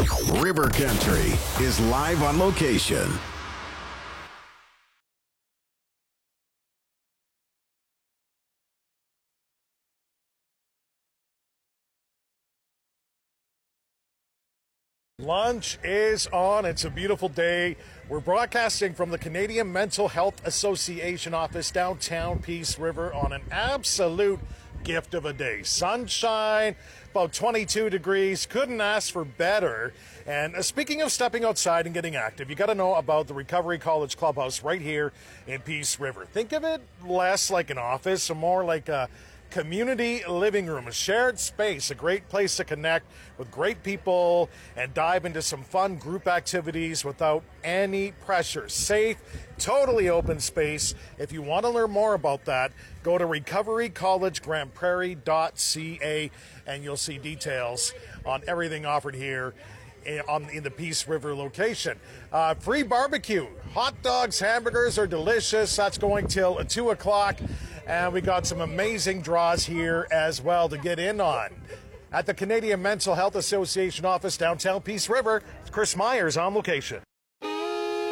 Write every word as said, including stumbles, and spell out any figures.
River Country is live on location. Lunch is on. It's a beautiful day. We're broadcasting from the Canadian Mental Health Association office downtown Peace River on an absolute gift of a day. Sunshine, about twenty-two degrees. Couldn't ask for better. And uh, speaking of stepping outside and getting active, you got to know about the Recovery College Clubhouse right here in Peace River. Think of it less like an office and more like a community living room, a shared space, a great place to connect with great people and dive into some fun group activities without any pressure. Safe, totally open space. If you want to learn more about that, go to recovery college grand prairie dot c a and you'll see details on everything offered here on in the Peace River location. Uh, free barbecue, hot dogs, hamburgers are delicious. That's going till two o'clock. And we got some amazing draws here as well to get in on. At the Canadian Mental Health Association office downtown Peace River, Chris Myers on location.